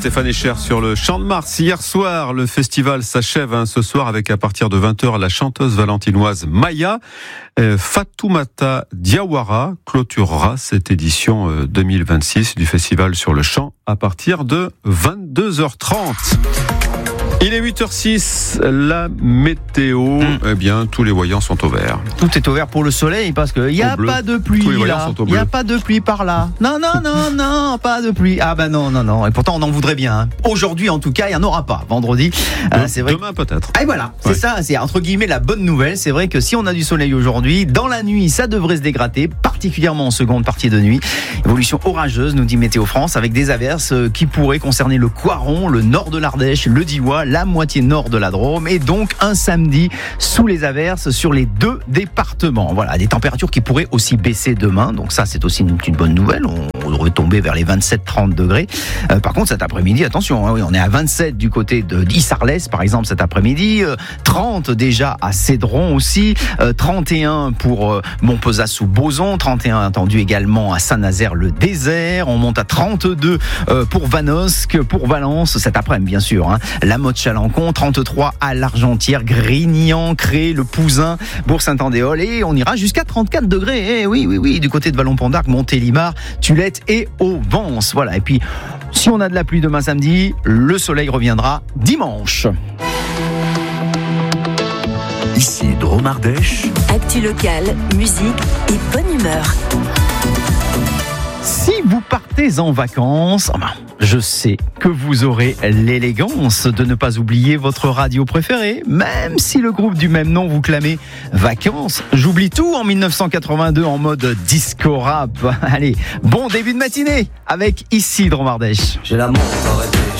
Stéphane Echer sur le Champ de Mars. Hier soir, le festival s'achève ce soir avec à partir de 20h la chanteuse valentinoise Maya. Fatoumata Diawara clôturera cette édition 2026 du festival sur le Champ à partir de 22h30. Il est 8h06, la météo, eh bien, tous les voyants sont au vert. Tout est au vert pour le soleil parce qu'il n'y a pas de pluie là. Il n'y a pas de pluie par là. Non, pas de pluie. Ah ben non. Et pourtant, on en voudrait bien. Hein. Aujourd'hui, en tout cas, il n'y en aura pas. Vendredi, c'est vrai. Demain, peut-être. Et voilà, c'est ça, c'est entre guillemets la bonne nouvelle. C'est vrai que si on a du soleil aujourd'hui, dans la nuit, ça devrait se dégrader, particulièrement en seconde partie de nuit. Évolution orageuse, nous dit Météo France, avec des averses qui pourraient concerner le Coiron, le nord de l'Ardèche, le Diois, la moitié nord de la Drôme, et donc un samedi sous les averses sur les deux départements. Voilà, des températures qui pourraient aussi baisser demain, donc ça c'est aussi une bonne nouvelle. On devrait tomber vers les 27-30 degrés. Par contre cet après-midi, attention, oui, on est à 27 du côté de Issarlès par exemple cet après-midi, 30 déjà à Cédron aussi, 31 pour Montpezat sous Bozon, 31 attendu également à Saint-Nazaire-le-Désert, on monte à 32 pour Vanosque, pour Valence cet après-midi bien sûr, hein. La Motte-Chalancon, 33 à l'Argentière, Grignan, Cré, le Pouzin, Bourg-Saint-Andéol, et on ira jusqu'à 34 degrés. Eh oui, du côté de Vallon-Pont d'Arc, Montélimar, Tulette et Auvence. Voilà. Et puis, si on a de la pluie demain samedi, le soleil reviendra dimanche. Ici Drôme Ardèche. Actu locale, musique et bonne humeur. Si vous partez en vacances, je sais que vous aurez l'élégance de ne pas oublier votre radio préférée, même si le groupe du même nom vous clamait Vacances. J'oublie tout en 1982 en mode disco rap. Allez, bon début de matinée avec Ici Drôme Ardèche. J'ai la montre arrêtée,